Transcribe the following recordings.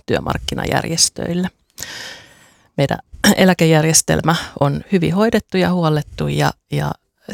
työmarkkinajärjestöille. Meidän eläkejärjestelmä on hyvin hoidettu ja huollettu ja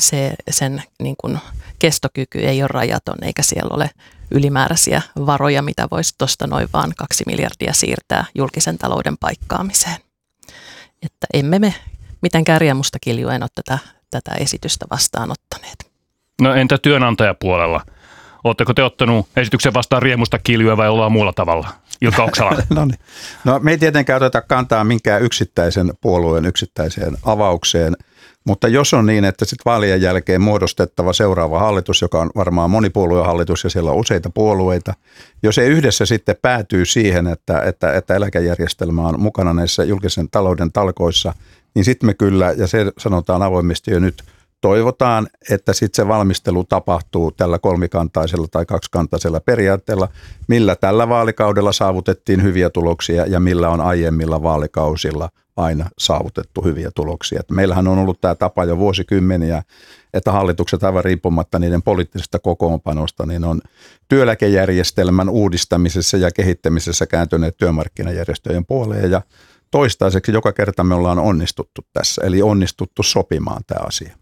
sen niin kuin kestokyky ei ole rajaton eikä siellä ole ylimääräisiä varoja, mitä voisi tuosta noin vaan 2 miljardia siirtää julkisen talouden paikkaamiseen. Että emme me mitenkään riemusta kiljuen ole tätä esitystä vastaanottaneet. No entä työnantajapuolella? Oletteko te ottanut esityksen vastaan riemusta kiljua vai ollaan muulla tavalla? Ilkka Oksala. No me ei tietenkään oteta kantaa minkään yksittäisen puolueen yksittäiseen avaukseen, mutta jos on niin, että sitten vaalien jälkeen muodostettava seuraava hallitus, joka on varmaan monipuoluehallitus ja siellä on useita puolueita, jos ei yhdessä sitten päätyy siihen, että eläkejärjestelmä on mukana näissä julkisen talouden talkoissa, niin sitten me kyllä, ja se sanotaan avoimesti jo nyt, toivotaan, että sitten se valmistelu tapahtuu tällä kolmikantaisella tai kaksikantaisella periaatteella, millä tällä vaalikaudella saavutettiin hyviä tuloksia ja millä on aiemmilla vaalikausilla aina saavutettu hyviä tuloksia. Että meillähän on ollut tämä tapa jo vuosikymmeniä, että hallitukset aivan riippumatta niiden poliittisesta kokoonpanosta, niin on työeläkejärjestelmän uudistamisessa ja kehittämisessä kääntyneet työmarkkinajärjestöjen puoleen ja toistaiseksi joka kerta me ollaan onnistuttu tässä, eli onnistuttu sopimaan tämä asia.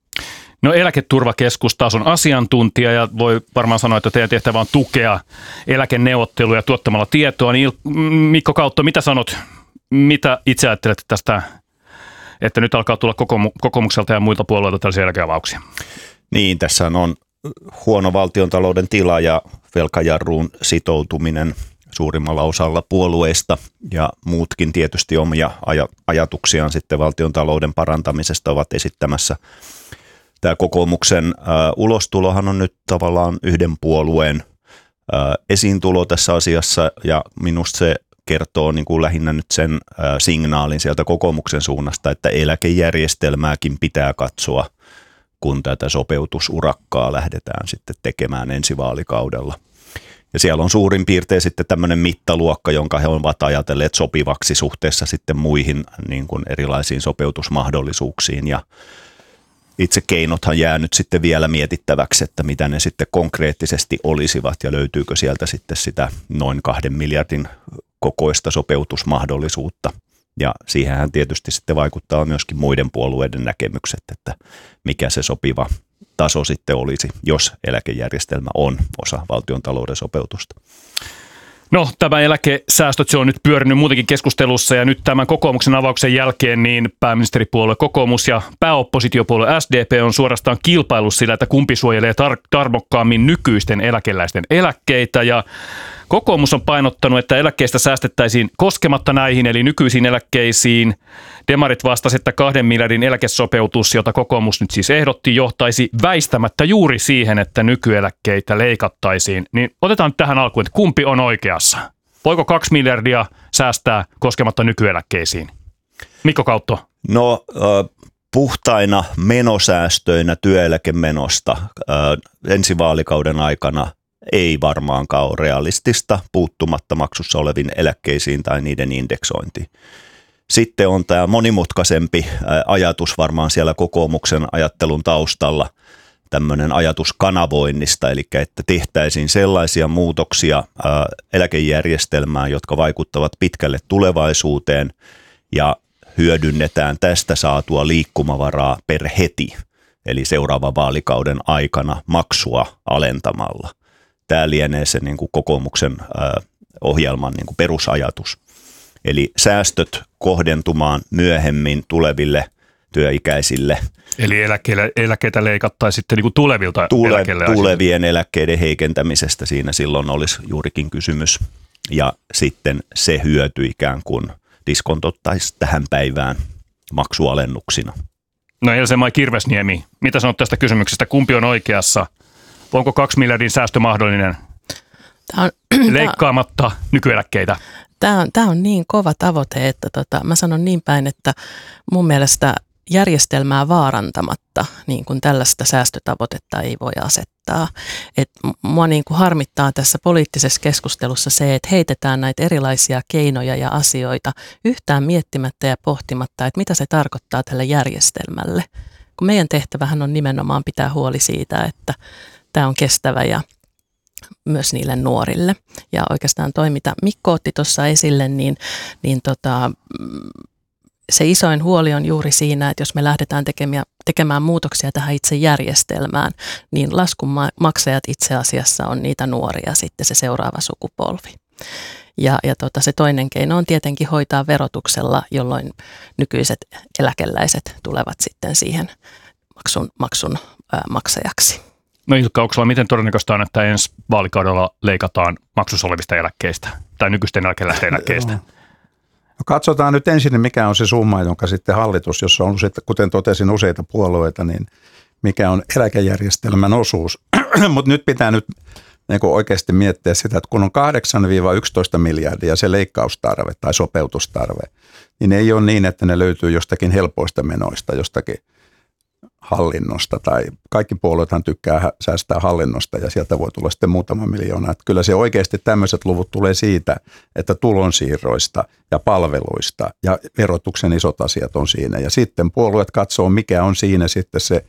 No eläketurvakeskus taas on asiantuntija ja voi varmaan sanoa, että teidän tehtävä on tukea eläkeneuvotteluja tuottamalla tietoa. Niin Mikko Kautto, mitä sanot, mitä itse ajattelet tästä, että nyt alkaa tulla kokoomukselta ja muilta puolueilta tällaisia eläkeavauksia? Niin, tässä on huono valtiontalouden tila ja velkajarruun sitoutuminen suurimmalla osalla puolueista ja muutkin tietysti omia ajatuksiaan sitten valtiontalouden parantamisesta ovat esittämässä. Tämä kokoomuksen ulostulohan on nyt tavallaan yhden puolueen esiintulo tässä asiassa ja minusta se kertoo niin kuin lähinnä nyt sen signaalin sieltä kokoomuksen suunnasta, että eläkejärjestelmääkin pitää katsoa, kun tätä sopeutusurakkaa lähdetään sitten tekemään ensi vaalikaudella. Ja siellä on suurin piirtein sitten tämmöinen mittaluokka, jonka he ovat ajatelleet sopivaksi suhteessa sitten muihin niin kuin erilaisiin sopeutusmahdollisuuksiin ja itse keinothan jää nyt sitten vielä mietittäväksi, että mitä ne sitten konkreettisesti olisivat ja löytyykö sieltä sitten sitä noin 2 miljardin kokoista sopeutusmahdollisuutta. Ja siihenhän tietysti sitten vaikuttaa myöskin muiden puolueiden näkemykset, että mikä se sopiva taso sitten olisi, jos eläkejärjestelmä on osa valtiontalouden sopeutusta. No, tämä eläkesäästöt, se on nyt pyörinyt muutenkin keskustelussa ja nyt tämän kokoomuksen avauksen jälkeen niin pääministeripuolue kokoomus ja pääoppositiopuolue SDP on suorastaan kilpailussa sillä, että kumpi suojelee tarmokkaammin nykyisten eläkeläisten eläkkeitä ja kokoomus on painottanut, että eläkkeistä säästettäisiin koskematta näihin eli nykyisiin eläkkeisiin. Demarit vastasi, että 2 miljardin eläkesopeutus, jota kokoomus nyt siis ehdotti, johtaisi väistämättä juuri siihen, että nykyeläkkeitä leikattaisiin. Niin otetaan nyt tähän alkuun, että kumpi on oikeassa? Voiko 2 miljardia säästää koskematta nykyeläkkeisiin? Mikko Kautto. No puhtaina menosäästöinä työeläkemenosta ensi vaalikauden aikana ei varmaankaan ole realistista puuttumatta maksussa oleviin eläkkeisiin tai niiden indeksointiin. Sitten on tämä monimutkaisempi ajatus varmaan siellä kokoomuksen ajattelun taustalla, tämmöinen ajatus kanavoinnista, eli että tehtäisiin sellaisia muutoksia eläkejärjestelmään, jotka vaikuttavat pitkälle tulevaisuuteen ja hyödynnetään tästä saatua liikkumavaraa per heti, eli seuraavan vaalikauden aikana maksua alentamalla. Tämä lienee se niin kuin kokoomuksen ohjelman niin kuin perusajatus. Eli säästöt kohdentumaan myöhemmin tuleville työikäisille. Eli eläkkeitä leikattaisiin sitten niin kuin tulevilta eläkeläisiltä. Tulevien eläkkeiden heikentämisestä siinä silloin olisi juurikin kysymys. Ja sitten se hyöty ikään kuin diskontottaisi tähän päivään maksualennuksina. No Else-Mai Kirvesniemi, mitä sanot tästä kysymyksestä? Kumpi on oikeassa? Onko 2 miljardin säästö mahdollinen leikkaamatta nykyeläkkeitä? Tämä on niin kova tavoite, että mä sanon niin päin, että mun mielestä järjestelmää vaarantamatta niin kuin tällaista säästötavoitetta ei voi asettaa. Mua niin kuin harmittaa tässä poliittisessa keskustelussa se, että heitetään näitä erilaisia keinoja ja asioita yhtään miettimättä ja pohtimatta, että mitä se tarkoittaa tälle järjestelmälle. Kun meidän tehtävähän on nimenomaan pitää huoli siitä, että tämä on kestävä ja myös niille nuorille. Ja oikeastaan toi, mitä Mikko otti tuossa esille, se isoin huoli on juuri siinä, että jos me lähdetään tekemään muutoksia tähän itse järjestelmään, niin laskun maksajat itse asiassa on niitä nuoria sitten se seuraava sukupolvi. Ja se toinen keino on tietenkin hoitaa verotuksella, jolloin nykyiset eläkeläiset tulevat sitten siihen maksun maksajaksi. No Ilkka Oksola, miten todennäköistä on, että ensi vaalikaudella leikataan maksussa olevista eläkkeistä tai nykyisten eläkeläisten eläkkeistä? No katsotaan nyt ensin, mikä on se summa, jonka sitten hallitus, jossa on, kuten totesin, useita puolueita, niin mikä on eläkejärjestelmän osuus. Mutta nyt pitää niin oikeasti miettiä sitä, että kun on 8-11 miljardia se leikkaustarve tai sopeutustarve, niin ei ole niin, että ne löytyy jostakin helpoista menoista, jostakin hallinnosta tai kaikki puolueethan tykkää säästää hallinnosta ja sieltä voi tulla sitten muutama miljoona. Että kyllä se oikeasti tämmöiset luvut tulee siitä, että tulonsiirroista ja palveluista ja verotuksen isot asiat on siinä. Ja sitten puolueet katsoo, mikä on siinä sitten se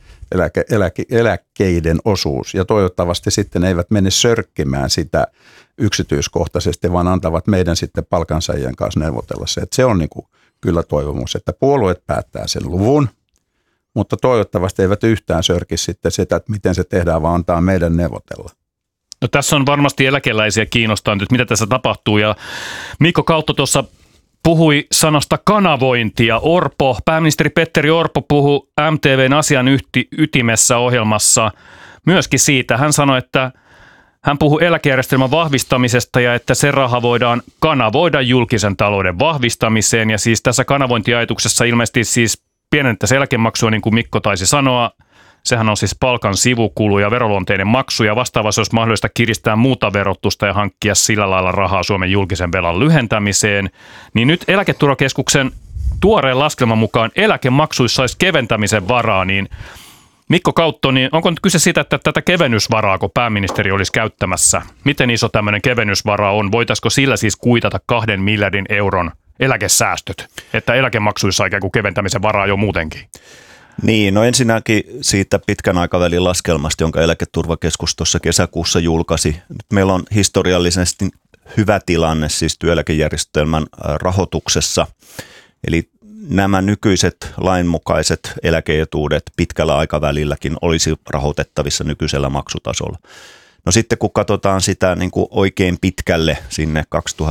eläkkeiden osuus ja toivottavasti sitten eivät mene sörkkimään sitä yksityiskohtaisesti, vaan antavat meidän sitten palkansaajien kanssa neuvotella se. Että se on niin kuin kyllä toivomus, että puolueet päättää sen luvun. Mutta toivottavasti eivät yhtään sörki sitten sitä, että miten se tehdään, vaan antaa meidän neuvotella. No tässä on varmasti eläkeläisiä kiinnostaa nyt, mitä tässä tapahtuu. Ja Mikko Kautto tuossa puhui sanasta kanavointia. Pääministeri Petteri Orpo puhui MTV:n asian ytimessä ohjelmassa myöskin siitä. Hän sanoi, että hän puhui eläkejärjestelmän vahvistamisesta ja että se raha voidaan kanavoida julkisen talouden vahvistamiseen. Ja siis tässä kanavointiajatuksessa ilmeisesti siis pienennettäisiin eläkemaksua, niin kuin Mikko taisi sanoa. Sehän on siis palkan sivukulu ja veroluonteinen maksu, ja vastaavasti olisi mahdollista kiristää muuta verotusta ja hankkia sillä lailla rahaa Suomen julkisen velan lyhentämiseen. Niin nyt Eläketurvakeskuksen tuoreen laskelman mukaan eläkemaksuissa olisi keventämisen varaa, niin Mikko Kautto, niin onko nyt kyse siitä, että tätä kevennysvaraa, kun pääministeri olisi käyttämässä, miten iso tämmöinen kevennysvara on? Voitaisiko sillä siis kuitata 2 miljardin euron eläkesäästöt, että eläkemaksuissa ikään kuin keventämisen varaa jo muutenkin? Niin, no ensinnäkin siitä pitkän aikavälin laskelmasta, jonka Eläketurvakeskus tuossa kesäkuussa julkaisi. Nyt meillä on historiallisesti hyvä tilanne siis työeläkejärjestelmän rahoituksessa, eli nämä nykyiset lainmukaiset eläkeetuudet pitkällä aikavälilläkin olisi rahoitettavissa nykyisellä maksutasolla. No sitten kun katsotaan sitä niin kuin oikein pitkälle sinne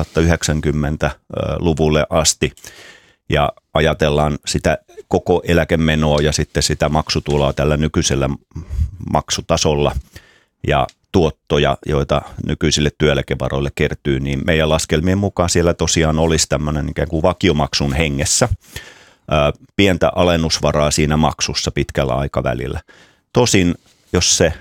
2090-luvulle asti ja ajatellaan sitä koko eläkemenoa ja sitten sitä maksutuloa tällä nykyisellä maksutasolla ja tuottoja, joita nykyisille työeläkevaroille kertyy, niin meidän laskelmien mukaan siellä tosiaan olisi tämmöinen ikään kuin vakiomaksun hengessä pientä alennusvaraa siinä maksussa pitkällä aikavälillä. Tosin, jos se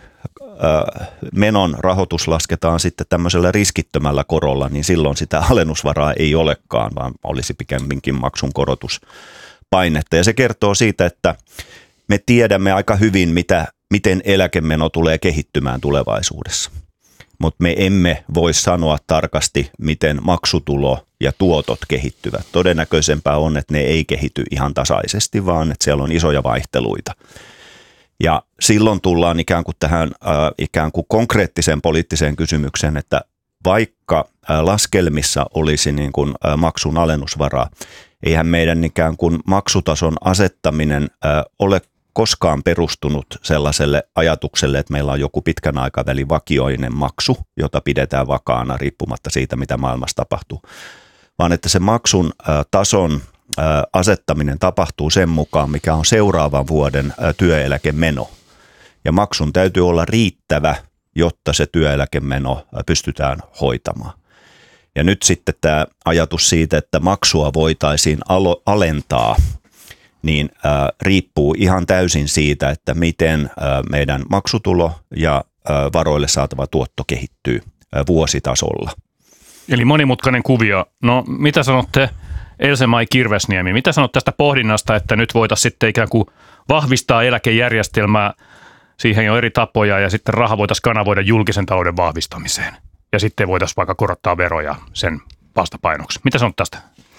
menon rahoitus lasketaan sitten tämmöisellä riskittömällä korolla, niin silloin sitä alennusvaraa ei olekaan, vaan olisi pikemminkin maksun korotuspainetta. Ja se kertoo siitä, että me tiedämme aika hyvin, miten eläkemeno tulee kehittymään tulevaisuudessa. Mutta me emme voi sanoa tarkasti, miten maksutulo ja tuotot kehittyvät. Todennäköisempää on, että ne ei kehity ihan tasaisesti, vaan että siellä on isoja vaihteluita. Ja silloin tullaan ikään kuin tähän ikään kuin konkreettiseen poliittiseen kysymykseen, että vaikka laskelmissa olisi niin kuin maksun alennusvaraa, eihän meidän ikään kuin maksutason asettaminen ole koskaan perustunut sellaiselle ajatukselle, että meillä on joku pitkän aikavälin vakioinen maksu, jota pidetään vakaana riippumatta siitä, mitä maailmassa tapahtuu, vaan että se maksun tason asettaminen tapahtuu sen mukaan, mikä on seuraavan vuoden työeläkemeno. Ja maksun täytyy olla riittävä, jotta se työeläkemeno pystytään hoitamaan. Ja nyt sitten tämä ajatus siitä, että maksua voitaisiin alentaa, niin riippuu ihan täysin siitä, että miten meidän maksutulo ja varoille saatava tuotto kehittyy vuositasolla. Eli monimutkainen kuvio. No mitä sanotte, Else-Mai Kirvesniemi, mitä sanot tästä pohdinnasta, että nyt voitaisiin sitten ikään kuin vahvistaa eläkejärjestelmää, siihen on eri tapoja ja sitten raha voitaisiin kanavoida julkisen talouden vahvistamiseen ja sitten voitaisiin vaikka korottaa veroja sen vastapainoksi. Mitä sanot tästä?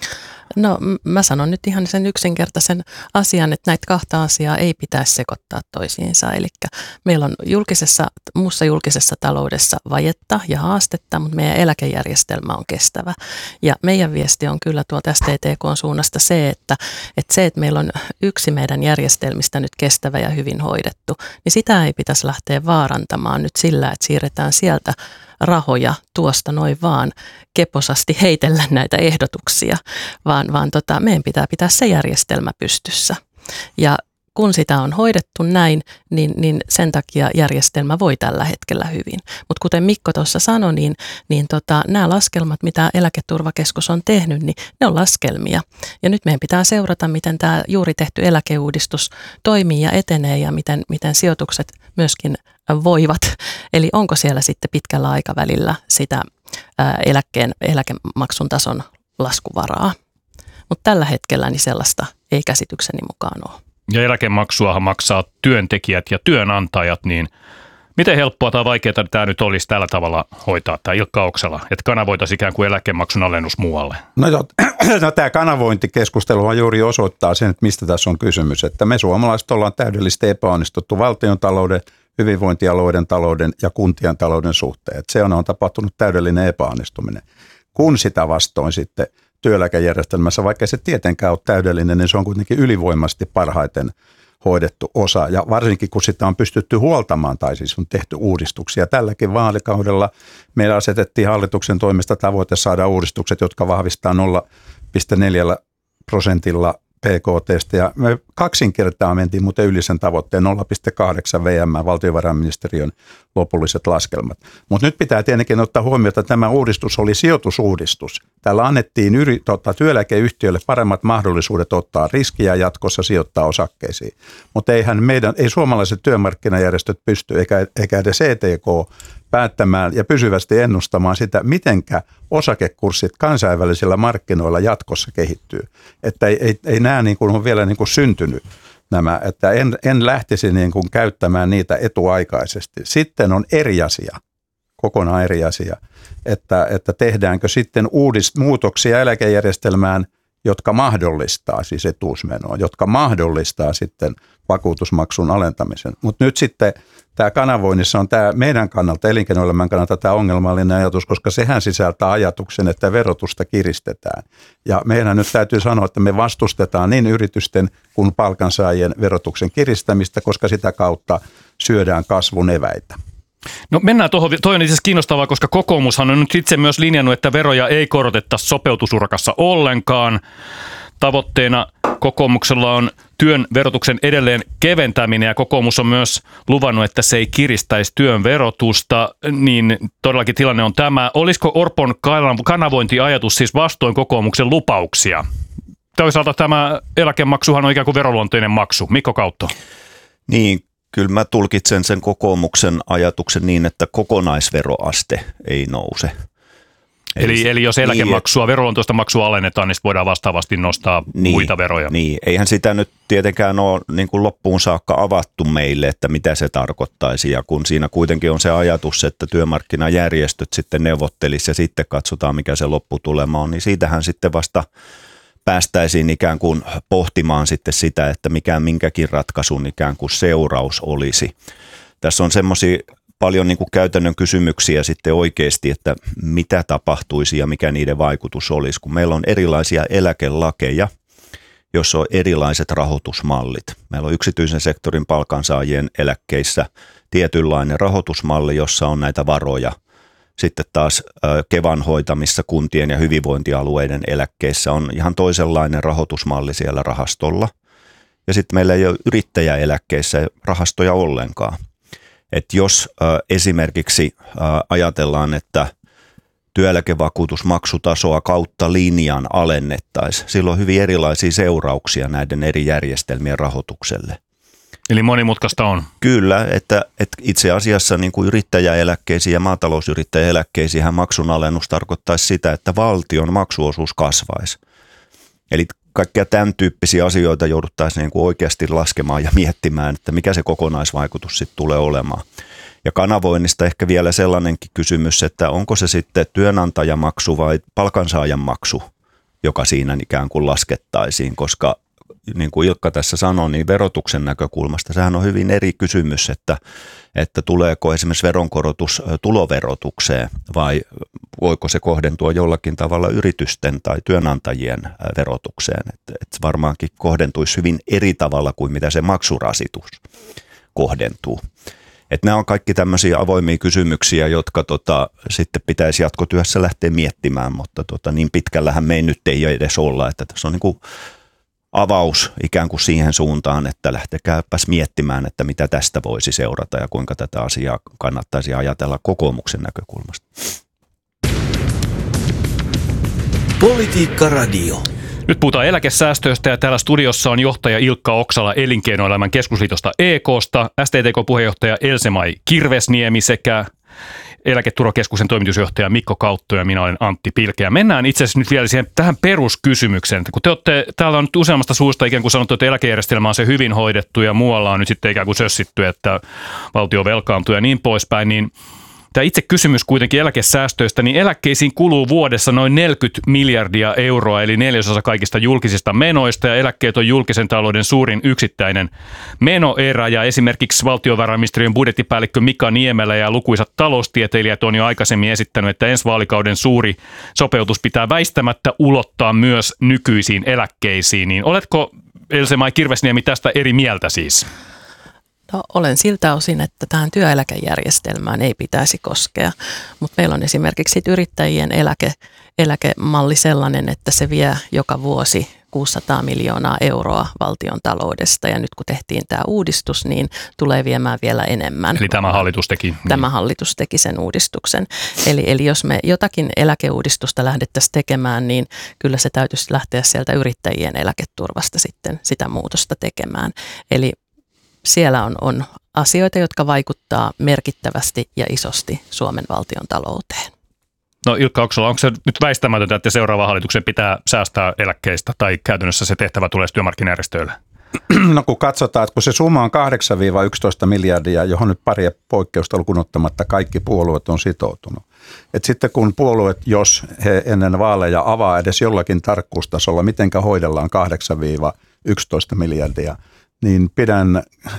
No mä sanon nyt ihan sen yksinkertaisen asian, että näitä kahta asiaa ei pitäisi sekoittaa toisiinsa. Eli meillä on muussa julkisessa taloudessa vajetta ja haastetta, mutta meidän eläkejärjestelmä on kestävä. Ja meidän viesti on kyllä tuolta STTK:n suunnasta se, että meillä on yksi meidän järjestelmistä nyt kestävä ja hyvin hoidettu, niin sitä ei pitäisi lähteä vaarantamaan nyt sillä, että siirretään sieltä rahoja tuosta noin vaan keposasti heitellä näitä ehdotuksia, vaan meidän pitää se järjestelmä pystyssä. Ja kun sitä on hoidettu näin, niin sen takia järjestelmä voi tällä hetkellä hyvin. Mutta kuten Mikko tuossa sanoi, niin nämä laskelmat, mitä Eläketurvakeskus on tehnyt, niin ne on laskelmia. Ja nyt meidän pitää seurata, miten tämä juuri tehty eläkeuudistus toimii ja etenee ja miten sijoitukset myöskin voivat. Eli onko siellä sitten pitkällä aikavälillä sitä eläkemaksun tason laskuvaraa. Mutta tällä hetkellä niin sellaista ei käsitykseni mukaan ole. Ja eläkemaksuahan maksaa työntekijät ja työnantajat, niin miten helppoa tai vaikeaa tämä nyt olisi tällä tavalla hoitaa, tämä Ilkka Oksala, että kanavoitaisiin ikään kuin eläkemaksun alennus muualle? No tämä kanavointikeskustelu juuri osoittaa sen, että mistä tässä on kysymys, että me suomalaiset ollaan täydellisesti epäonnistuttu valtiontalouden, hyvinvointialueiden talouden ja kuntien talouden suhteen. Että se on tapahtunut täydellinen epäonnistuminen. Kun sitä vastoin sitten työeläkejärjestelmässä, vaikka se tietenkään ole täydellinen, niin se on kuitenkin ylivoimasti parhaiten hoidettu osa. Ja varsinkin kun sitä on pystytty huoltamaan, tai siis on tehty uudistuksia. Tälläkin vaalikaudella meillä asetettiin hallituksen toimesta tavoite saada uudistukset, jotka vahvistaa 0,4% PKT:stä. Ja me kaksinkertaa mentiin muuten yli sen tavoitteen 0,8 VM, valtiovarainministeriön lopulliset laskelmat. Mutta nyt pitää tietenkin ottaa huomioon, että tämä uudistus oli sijoitusuudistus. Täällä annettiin työeläkeyhtiöille paremmat mahdollisuudet ottaa riskiä jatkossa sijoittaa osakkeisiin. Mutta ei suomalaiset työmarkkinajärjestöt pysty, eikä edes ETK päättämään ja pysyvästi ennustamaan sitä, mitenkä osakekurssit kansainvälisillä markkinoilla jatkossa kehittyy. Että ei nämä niin kuin on vielä niin kuin syntynyt nämä, että en lähtisi niin kuin käyttämään niitä etuaikaisesti. Sitten on eri asia, kokonaan eri asia, että tehdäänkö sitten muutoksia eläkejärjestelmään, jotka mahdollistaa siis etuusmenoa, jotka mahdollistaa sitten vakuutusmaksun alentamisen. Mutta nyt sitten tämä kanavoinnissa on tämä meidän kannalta, elinkeinoelämän kannalta tämä ongelmallinen ajatus, koska sehän sisältää ajatuksen, että verotusta kiristetään. Ja meidän nyt täytyy sanoa, että me vastustetaan niin yritysten kuin palkansaajien verotuksen kiristämistä, koska sitä kautta syödään kasvun eväitä. No mennään tuohon. Toi on itse asiassa kiinnostavaa, koska kokoomushan on nyt itse myös linjannut, että veroja ei koroteta sopeutusurakassa ollenkaan. Tavoitteena kokoomuksella on työn verotuksen edelleen keventäminen ja kokoomus on myös luvannut, että se ei kiristäisi työn verotusta, niin todellakin tilanne on tämä. Olisiko Orpon kanavointiajatus siis vastoin kokoomuksen lupauksia? Toisaalta tämä eläkemaksuhan on ikään kuin veroluonteinen maksu. Mikko Kautto. Niin, kyllä mä tulkitsen sen kokoomuksen ajatuksen niin, että kokonaisveroaste ei nouse. Eli jos eläkemaksua, veroluontoista maksua alennetaan, niin voidaan vastaavasti nostaa muita veroja. Niin, eihän sitä nyt tietenkään ole niin kuin loppuun saakka avattu meille, että mitä se tarkoittaisi. Ja kun siinä kuitenkin on se ajatus, että työmarkkinajärjestöt sitten neuvottelisi ja sitten katsotaan, mikä se lopputulema on, niin siitähän sitten vasta päästäisiin ikään kuin pohtimaan sitten sitä, että mikä minkäkin ratkaisun ikään kuin seuraus olisi. Tässä on semmoisia paljon niin kuin käytännön kysymyksiä sitten oikeasti, että mitä tapahtuisi ja mikä niiden vaikutus olisi, kun meillä on erilaisia eläkelakeja, jossa on erilaiset rahoitusmallit. Meillä on yksityisen sektorin palkansaajien eläkkeissä tietynlainen rahoitusmalli, jossa on näitä varoja. Sitten taas Kevan hoitamissa kuntien ja hyvinvointialueiden eläkkeissä on ihan toisenlainen rahoitusmalli siellä rahastolla. Ja sitten meillä ei ole yrittäjäeläkkeissä rahastoja ollenkaan. Että jos esimerkiksi ajatellaan, että työeläkevakuutusmaksutasoa kautta linjan alennettaisiin, sillä on hyvin erilaisia seurauksia näiden eri järjestelmien rahoitukselle. Eli monimutkaista on. Kyllä, että itse asiassa niin kuin yrittäjäeläkkeisiin ja maatalousyrittäjäeläkkeisiin maksun alennus tarkoittaisi sitä, että valtion maksuosuus kasvaisi. Eli kaikkia tämän tyyppisiä asioita jouduttaisiin niin kuin oikeasti laskemaan ja miettimään, että mikä se kokonaisvaikutus sitten tulee olemaan. Ja kanavoinnista ehkä vielä sellainenkin kysymys, että onko se sitten työnantajamaksu vai palkansaajan maksu, joka siinä ikään kuin laskettaisiin, koska niin kuin Ilkka tässä sanoi, niin verotuksen näkökulmasta sehän on hyvin eri kysymys, että tuleeko esimerkiksi veronkorotus tuloverotukseen vai voiko se kohdentua jollakin tavalla yritysten tai työnantajien verotukseen. Että varmaankin kohdentuisi hyvin eri tavalla kuin mitä se maksurasitus kohdentuu. Että nämä on kaikki tämmöisiä avoimia kysymyksiä, jotka sitten pitäisi jatkotyössä lähteä miettimään, mutta niin pitkällähän me ei edes olla, että tässä on niin kuin avaus ikään kuin siihen suuntaan, että lähtekääpäs miettimään, että mitä tästä voisi seurata ja kuinka tätä asiaa kannattaisi ajatella kokoomuksen näkökulmasta. Politiikka Radio. Nyt puhutaan eläkesäästöistä ja täällä studiossa on johtaja Ilkka Oksala Elinkeinoelämän keskusliitosta EK:sta, STTK-puheenjohtaja Else-Mai Kirvesniemi sekä Eläketurvakeskuksen toimitusjohtaja Mikko Kautto ja minä olen Antti Pilkeä. Mennään itse asiassa nyt vielä tähän peruskysymykseen, että kun täällä on nyt useammasta suusta ikään kuin sanottu, että eläkejärjestelmä on se hyvin hoidettu ja muualla on nyt sitten ikään kuin sössitty, että valtio velkaantuu ja niin poispäin, niin tämä itse kysymys kuitenkin eläkesäästöistä, niin eläkkeisiin kuluu vuodessa noin 40 miljardia euroa, eli 4% kaikista julkisista menoista, ja eläkkeet on julkisen talouden suurin yksittäinen menoerä, ja esimerkiksi valtiovarainministeriön budjettipäällikkö Mika Niemelä ja lukuisat taloustieteilijät on jo aikaisemmin esittänyt, että ensi vaalikauden suuri sopeutus pitää väistämättä ulottaa myös nykyisiin eläkkeisiin, niin oletko Else-Mai Kirvesniemi tästä eri mieltä siis? No, olen siltä osin, että tähän työeläkejärjestelmään ei pitäisi koskea, mutta meillä on esimerkiksi yrittäjien eläkemalli sellainen, että se vie joka vuosi 600 miljoonaa euroa valtion taloudesta ja nyt kun tehtiin tämä uudistus, niin tulee viemään vielä enemmän. Eli tämä hallitus teki. Tämä hallitus teki sen uudistuksen. Eli jos me jotakin eläkeuudistusta lähdettäisiin tekemään, niin kyllä se täytyisi lähteä sieltä yrittäjien eläketurvasta sitten sitä muutosta tekemään. Eli siellä on asioita, jotka vaikuttaa merkittävästi ja isosti Suomen valtion talouteen. No Ilkka Oksala, onko se nyt väistämätöntä, että seuraava hallituksen pitää säästää eläkkeistä tai käytännössä se tehtävä tulee työmarkkinajärjestöille? No kun katsotaan, että kun se summa on 8-11 miljardia, johon nyt pari poikkeusta lukuun ottamatta kaikki puolueet on sitoutunut. Et sitten kun puolueet, jos he ennen vaaleja avaa edes jollakin tarkkuustasolla, mitenkä hoidellaan 8-11 miljardia, niin pidän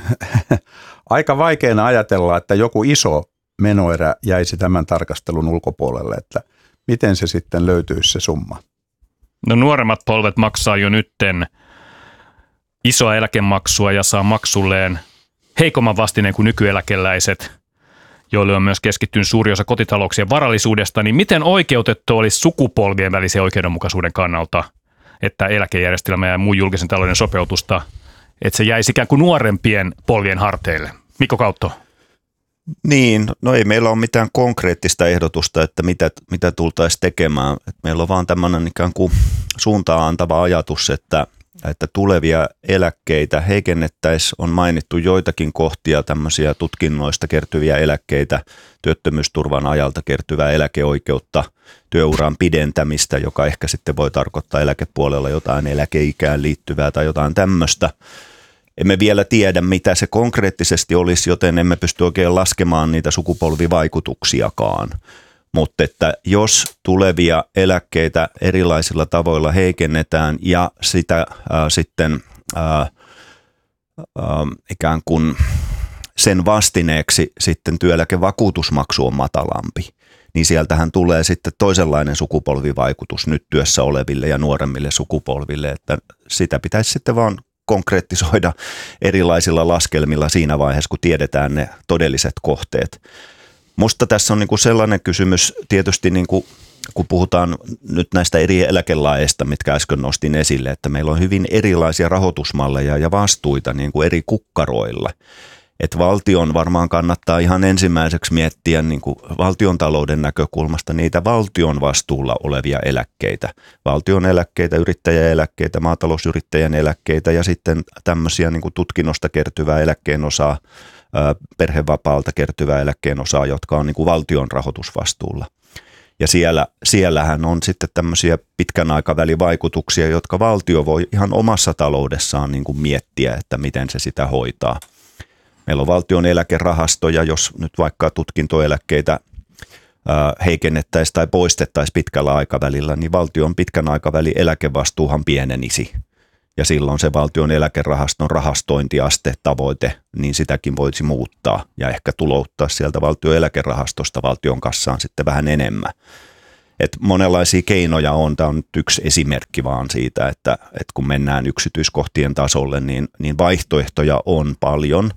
aika vaikeana ajatella, että joku iso menoerä jäisi tämän tarkastelun ulkopuolelle, että miten se sitten löytyisi se summa. No nuoremmat polvet maksaa jo nytten isoa eläkemaksua ja saa maksulleen heikomman vastineen kuin nykyeläkeläiset, joille on myös keskittynyt suuri osa kotitalouksien varallisuudesta, niin miten oikeutettu olisi sukupolvien välisen oikeudenmukaisuuden kannalta, että eläkejärjestelmä ja muu julkisen talouden sopeutusta, että se jäisi ikään kuin nuorempien polvien harteille? Mikko Kautto. Niin, no ei meillä ole mitään konkreettista ehdotusta, että mitä tultaisiin tekemään. Et meillä on vaan tämmöinen ikään kuin suuntaan antava ajatus, että tulevia eläkkeitä heikennettäisiin. On mainittu joitakin kohtia tämmöisiä tutkinnoista kertyviä eläkkeitä, työttömyysturvan ajalta kertyvää eläkeoikeutta, työuran pidentämistä, joka ehkä sitten voi tarkoittaa eläkepuolella jotain eläkeikään liittyvää tai jotain tämmöistä. Emme vielä tiedä, mitä se konkreettisesti olisi, joten emme pysty oikein laskemaan niitä sukupolvivaikutuksiakaan. Mutta että jos tulevia eläkkeitä erilaisilla tavoilla heikennetään ja sitä sitten ikään kuin sen vastineeksi sitten työeläkevakuutusmaksu on matalampi, niin sieltähän tulee sitten toisenlainen sukupolvivaikutus nyt työssä oleville ja nuoremmille sukupolville, että sitä pitäisi sitten vaan konkretisoida erilaisilla laskelmilla siinä vaiheessa, kun tiedetään ne todelliset kohteet. Musta tässä on niinku sellainen kysymys tietysti, niinku, kun puhutaan nyt näistä eri eläkelaeista, mitkä äsken nostin esille, että meillä on hyvin erilaisia rahoitusmalleja ja vastuita niinku eri kukkaroilla. Että valtion varmaan kannattaa ihan ensimmäiseksi miettiä niinku valtion talouden näkökulmasta niitä valtion vastuulla olevia eläkkeitä. Valtion eläkkeitä, yrittäjäeläkkeitä, maatalousyrittäjän eläkkeitä ja sitten tämmöisiä niinku tutkinnosta kertyvää eläkkeenosaa, perhevapaalta kertyvää eläkkeenosaa, jotka on niinku valtion rahoitusvastuulla. Ja siellähän on sitten tämmöisiä pitkän aikavälin vaikutuksia, jotka valtio voi ihan omassa taloudessaan niinku miettiä, että miten se sitä hoitaa. Meillä on valtion eläkerahastoja, jos nyt vaikka tutkintoeläkkeitä heikennettäisiin tai poistettaisiin pitkällä aikavälillä, niin valtion pitkän aikavälin eläkevastuuhan pienenisi. Ja silloin se valtion eläkerahaston rahastointiaste, tavoite, niin sitäkin voisi muuttaa ja ehkä tulouttaa sieltä valtion eläkerahastosta valtion kassaan sitten vähän enemmän. Et monenlaisia keinoja on. Tämä on nyt yksi esimerkki vaan siitä, että kun mennään yksityiskohtien tasolle, niin vaihtoehtoja on paljon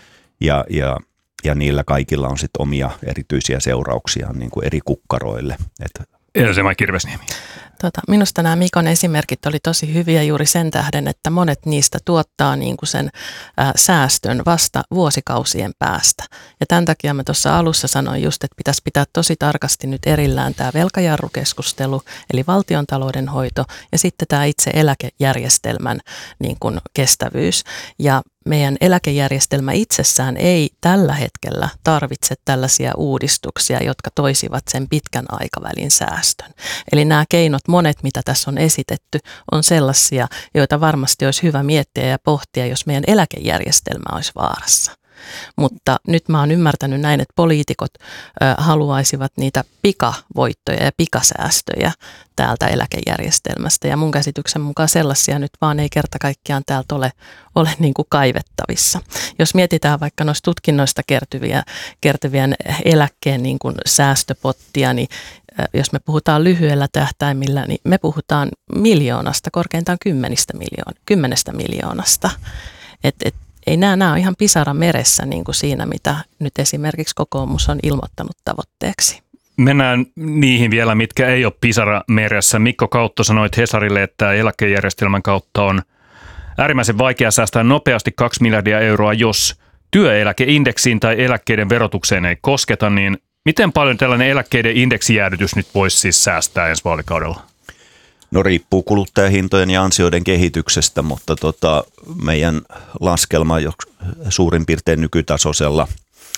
ja niillä kaikilla on sitten omia erityisiä seurauksia niin kuin eri kukkaroille. Elsemä Kirvesniemi. Minusta nämä Mikon esimerkit oli tosi hyviä juuri sen tähden, että monet niistä tuottaa niin kuin sen säästön vasta vuosikausien päästä. Ja tämän takia mä tuossa alussa sanoin just, että pitäisi pitää tosi tarkasti nyt erillään tämä velkajarrukeskustelu, eli valtiontalouden hoito, ja sitten tämä itse eläkejärjestelmän niin kuin kestävyys. Ja meidän eläkejärjestelmä itsessään ei tällä hetkellä tarvitse tällaisia uudistuksia, jotka toisivat sen pitkän aikavälin säästön. Eli nämä keinot, monet mitä tässä on esitetty, on sellaisia, joita varmasti olisi hyvä miettiä ja pohtia, jos meidän eläkejärjestelmä olisi vaarassa. Mutta nyt mä oon ymmärtänyt näin, että poliitikot haluaisivat niitä pikavoittoja ja pikasäästöjä täältä eläkejärjestelmästä. Ja mun käsityksen mukaan sellaisia nyt vaan ei kerta kaikkiaan täältä ole niin kuin kaivettavissa. Jos mietitään vaikka noista tutkinnoista kertyvien eläkkeen niin kuin säästöpottia, niin jos me puhutaan lyhyellä tähtäimillä, niin me puhutaan miljoonasta, korkeintaan 10 miljoonasta. Ei nämä on ihan pisara meressä niin kuin siinä, mitä nyt esimerkiksi kokoomus on ilmoittanut tavoitteeksi. Mennään niihin vielä, mitkä ei ole pisara meressä. Mikko Kautto sanoit Hesarille, että eläkejärjestelmän kautta on äärimmäisen vaikea säästää nopeasti 2 miljardia euroa, jos työeläkeindeksiin tai eläkkeiden verotukseen ei kosketa, niin miten paljon tällainen eläkkeiden indeksijäädytys nyt voisi siis säästää ensi vaalikaudella? No riippuu kuluttajahintojen ja ansioiden kehityksestä, mutta meidän laskelma suurin piirtein nykytasoisella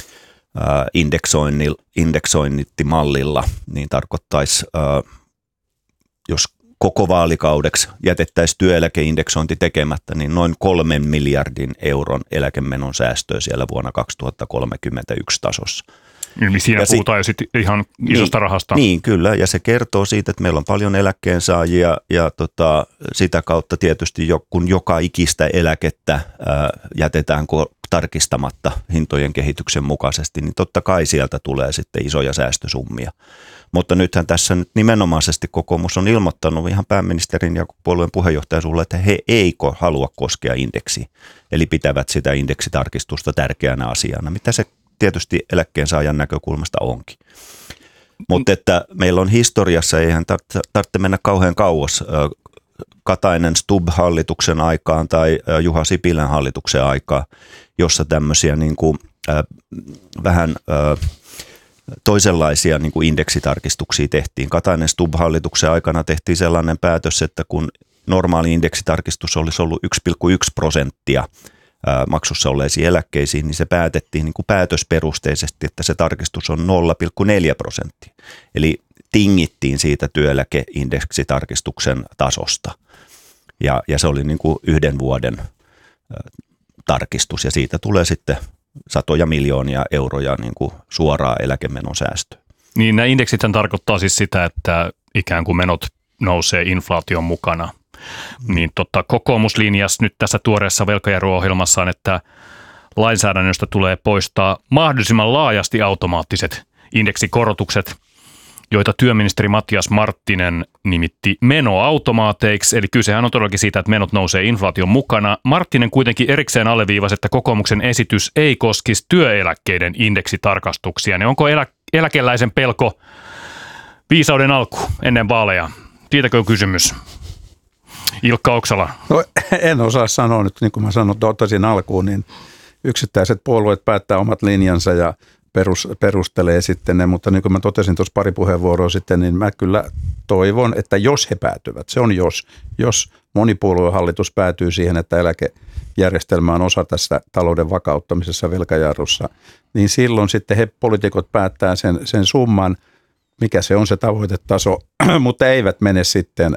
indeksointimallilla niin tarkoittaisi, jos koko vaalikaudeksi jätettäisiin työeläkeindeksointi tekemättä, niin noin 3 miljardin euron eläkemenon säästöä siellä vuonna 2031 tasossa. Eli siinä puhutaan jo sitten ihan isosta rahasta. Niin, kyllä. Ja se kertoo siitä, että meillä on paljon eläkkeensaajia ja sitä kautta tietysti kun joka ikistä eläkettä jätetään tarkistamatta hintojen kehityksen mukaisesti, niin totta kai sieltä tulee sitten isoja säästösummia. Mutta nythän tässä nyt nimenomaisesti kokoomus on ilmoittanut ihan pääministerin ja puolueen puheenjohtajan suulla, että he ei halua koskea indeksiin. Eli pitävät sitä indeksitarkistusta tärkeänä asiana, mitä se tietysti eläkkeensaajan näkökulmasta onkin. Mutta että meillä on historiassa, eihän tarvitse mennä kauhean kauas, Katainen Stubb-hallituksen aikaan tai Juha Sipilän hallituksen aikaan, jossa tämmöisiä niin kuin, vähän toisenlaisia niin kuin indeksitarkistuksia tehtiin. Katainen Stubb-hallituksen aikana tehtiin sellainen päätös, että kun normaali indeksitarkistus olisi ollut 1,1% maksussa olleisiin eläkkeisiin, niin se päätettiin niin kuin päätösperusteisesti, että se tarkistus on 0,4%. Eli tingittiin siitä työeläkeindeksitarkistuksen tasosta. Ja se oli niin kuin 1 vuoden tarkistus ja siitä tulee sitten satoja miljoonia euroja niin kuin suoraa eläkemenon säästöä. Niin nämä indeksithän tarkoittaa siis sitä, että ikään kuin menot nousee inflaation mukana. Niin kokoomus linjasi nyt tässä tuoreessa velkajarruohjelmassaan, että lainsäädännöstä tulee poistaa mahdollisimman laajasti automaattiset indeksikorotukset, joita työministeri Matias Marttinen nimitti menoautomaateiksi. Eli kysehän on todellakin siitä, että menot nousee inflaation mukana. Marttinen kuitenkin erikseen alleviivasi, että kokoomuksen esitys ei koskisi työeläkkeiden indeksitarkastuksia. Niin onko eläkeläisen pelko viisauden alku ennen vaaleja? Siitäkö on kysymys? Ilkka Oksala. No, en osaa sanoa nyt, niin kuin mä totesin alkuun, niin yksittäiset puolueet päättää omat linjansa ja perustelee sitten ne, mutta niin kuin mä totesin tuossa pari puheenvuoroa sitten, niin mä kyllä toivon, että jos he päätyvät, se on jos monipuoluehallitus päätyy siihen, että eläkejärjestelmä on osa tässä talouden vakauttamisessa velkajarrussa, niin silloin sitten he poliitikot päättää sen summan, mikä se on se tavoitetaso, mutta eivät mene sitten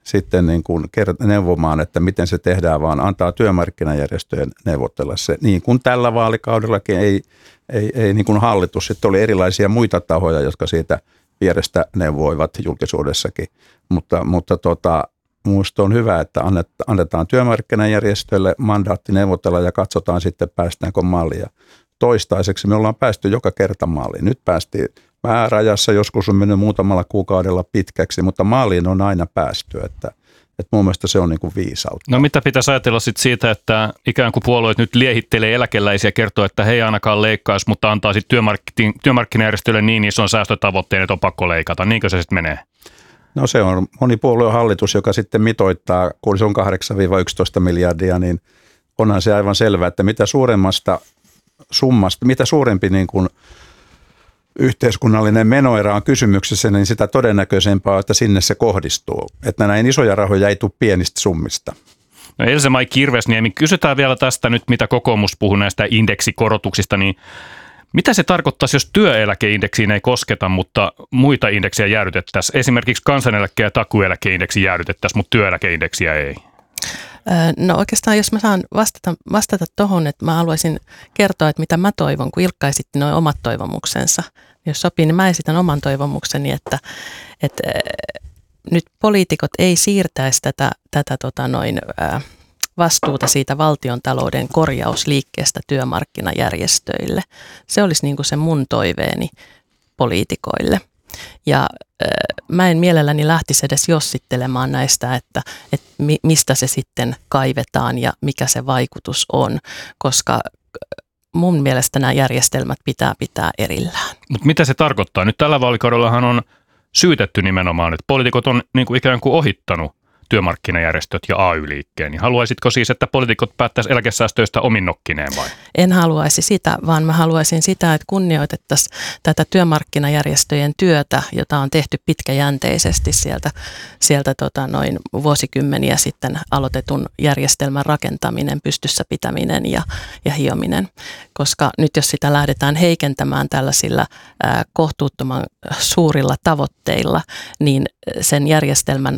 sitten niin kuin neuvomaan, että miten se tehdään, vaan antaa työmarkkinajärjestöjen neuvotella se. Niin kuin tällä vaalikaudellakin ei niin kuin hallitus, sitten oli erilaisia muita tahoja, jotka siitä vierestä neuvoivat julkisuudessakin, mutta minusta on hyvä, että annetaan työmarkkinajärjestöille mandaatti neuvotella ja katsotaan sitten päästäänkö maaliin. Toistaiseksi me ollaan päästy joka kerta maaliin. Nyt päästiin määräajassa, joskus on mennyt muutamalla kuukaudella pitkäksi, mutta maaliin on aina päästy, että mun mielestä se on niin kuin viisautta. No mitä pitäisi ajatella sitten siitä, että ikään kuin puolueet nyt liehittelee eläkeläisiä ja kertoo, että he ei ainakaan leikkaisi, mutta antaa sitten työmarkkinajärjestöille niin ison säästötavoitteen, että on pakko leikata. Niinkö se sitten menee? No se on monipuolueen hallitus, joka sitten mitoittaa, kun se on 8-11 miljardia, niin onhan se aivan selvää, että mitä suuremmasta summasta, mitä suurempi niin kuin yhteiskunnallinen menoerä on kysymyksessä, niin sitä todennäköisempää, että sinne se kohdistuu. Että näin isoja rahoja ei tule pienistä summista. No Else-Mai Kirvesniemi, kysytään vielä tästä nyt, mitä kokoomus puhuu näistä indeksikorotuksista, niin mitä se tarkoittaisi, jos työeläkeindeksiin ei kosketa, mutta muita indeksejä jäädytettäisiin? Esimerkiksi kansaneläke- ja takuueläkeindeksi jäädytettäisiin, mutta työeläkeindeksiä ei. No oikeastaan, jos mä saan vastata tuohon, että mä haluaisin kertoa, että mitä mä toivon, kun Ilkka esitti nuo omat toivomuksensa. Jos sopii, niin mä esitän oman toivomukseni, että nyt poliitikot ei siirtäisi tätä vastuuta siitä valtiontalouden korjausliikkeestä työmarkkinajärjestöille. Se olisi niin kuin se mun toiveeni poliitikoille. Ja mä en mielelläni lähtisi edes jossittelemaan näistä, että mistä se sitten kaivetaan ja mikä se vaikutus on, koska mun mielestä nämä järjestelmät pitää erillään. Mutta mitä se tarkoittaa? Nyt tällä vaalikaudellahan on syytetty nimenomaan, että poliitikot on niin kuin ikään kuin ohittanut työmarkkinajärjestöt ja AY-liikkeen. Niin haluaisitko siis, että poliitikot päättäisi eläkesäästöistä omin nokkineen vai? En haluaisi sitä, vaan mä haluaisin sitä, että kunnioitettaisiin tätä työmarkkinajärjestöjen työtä, jota on tehty pitkäjänteisesti sieltä vuosikymmeniä sitten aloitetun järjestelmän rakentaminen, pystyssä pitäminen ja hiominen. Koska nyt jos sitä lähdetään heikentämään tällaisilla kohtuuttoman suurilla tavoitteilla, niin sen järjestelmän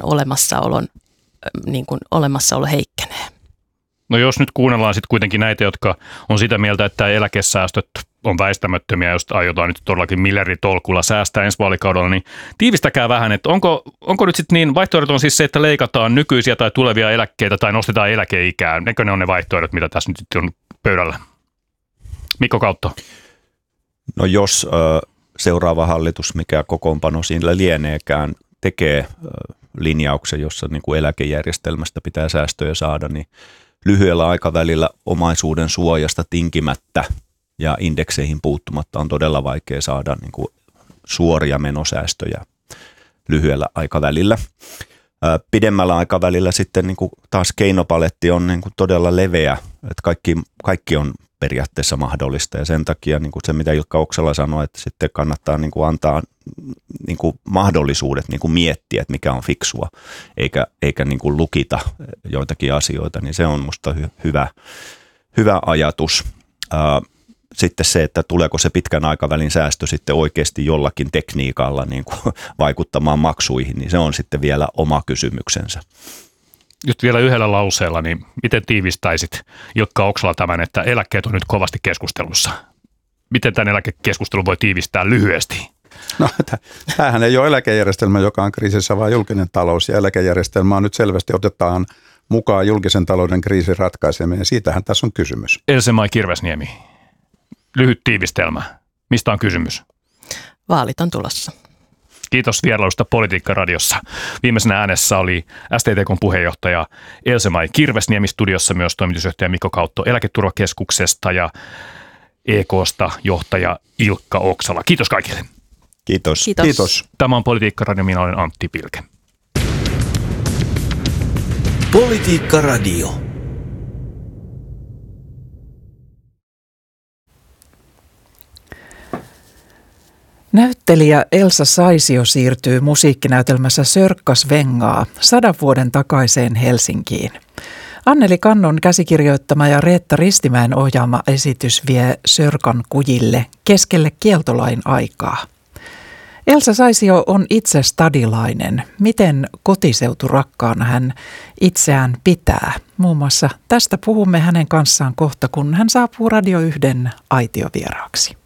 olemassaolo heikkenee. No jos nyt kuunnellaan sitten kuitenkin näitä, jotka on sitä mieltä, että eläkesäästöt on väistämättömiä, jos aiotaan nyt todellakin miljarditolkulla säästää ensi vaalikaudella, niin tiivistäkää vähän, että onko nyt sitten niin, vaihtoehdot on siis se, että leikataan nykyisiä tai tulevia eläkkeitä tai nostetaan eläkeikää. Nekö ne on ne vaihtoehdot, mitä tässä nyt on pöydällä? Mikko Kautto. No jos seuraava hallitus, mikä kokoonpano siinä lieneekään, tekee linjauksen, jossa niin kuin eläkejärjestelmästä pitää säästöjä saada, niin lyhyellä aikavälillä omaisuuden suojasta tinkimättä ja indekseihin puuttumatta on todella vaikea saada niin kuin suoria menosäästöjä lyhyellä aikavälillä. Pidemmällä aikavälillä sitten niin kuin taas keinopaletti on niin kuin todella leveä, että kaikki on periaatteessa mahdollista ja sen takia niin kuin se, mitä Ilkka Oksala sanoi, että sitten kannattaa niin kuin antaa niin kuin mahdollisuudet niin kuin miettiä, että mikä on fiksua, eikä niin kuin lukita joitakin asioita, niin se on musta hyvä ajatus. Sitten se, että tuleeko se pitkän aikavälin säästö sitten oikeasti jollakin tekniikalla niin kuin vaikuttamaan maksuihin, niin se on sitten vielä oma kysymyksensä. Nyt vielä yhdellä lauseella, niin miten tiivistäisit Ilkka Oksala tämän, että eläkkeet on nyt kovasti keskustelussa? Miten tämän eläkekeskustelun voi tiivistää lyhyesti? No tämähän ei ole eläkejärjestelmä, joka on kriisissä, vaan julkinen talous. Ja eläkejärjestelmää nyt selvästi otetaan mukaan julkisen talouden kriisin ratkaiseminen. Siitähän tässä on kysymys. Else-Mai Kirvesniemi, lyhyt tiivistelmä. Mistä on kysymys? Vaalit on tulossa. Kiitos vierailusta Politiikka-radiossa. Viimeisenä äänessä oli STTK:n puheenjohtaja Else-Mai Kirvesniemi, studiossa myös toimitusjohtaja Mikko Kautto Eläketurvakeskuksesta ja EK:sta johtaja Ilkka Oksala. Kiitos kaikille. Kiitos. Tämä on Politiikka-radio, minä olen Antti Pilke. Politiikka-radio. Näyttelijä Elsa Saisio siirtyy musiikkinäytelmässä Sörkkas vengaa 100 vuoden takaiseen Helsinkiin. Anneli Kannon käsikirjoittama ja Reetta Ristimäen ohjaama esitys vie Sörkan kujille keskelle kieltolain aikaa. Elsa Saisio on itse stadilainen. Miten kotiseuturakkaana hän itseään pitää? Muun muassa tästä puhumme hänen kanssaan kohta, kun hän saapuu Radio 1 aitiovieraaksi.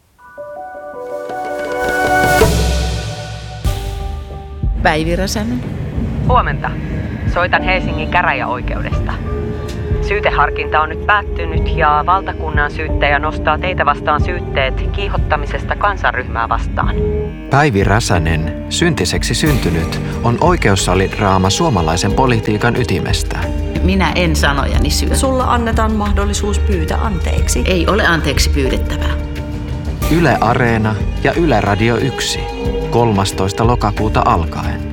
Päivi Räsänen. Huomenta. Soitan Helsingin käräjäoikeudesta. Syyteharkinta on nyt päättynyt ja valtakunnan syyttäjä nostaa teitä vastaan syytteet kiihottamisesta kansanryhmää vastaan. Päivi Räsänen, syntiseksi syntynyt, on oikeussalidraama suomalaisen politiikan ytimestä. Minä en sanojani syö. Sulla annetaan mahdollisuus pyytää anteeksi. Ei ole anteeksi pyydettävää. Yle Areena ja Yle Radio 1. 13. lokakuuta alkaen.